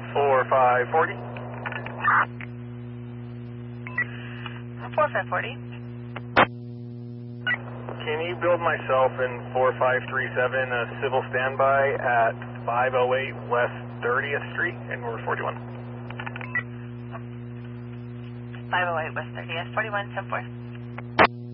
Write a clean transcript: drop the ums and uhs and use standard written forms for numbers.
4540. 4540. Can you build myself in 4537 a civil standby at 508 West 30th Street in North 41? 508 West 30th, 41, 10-4.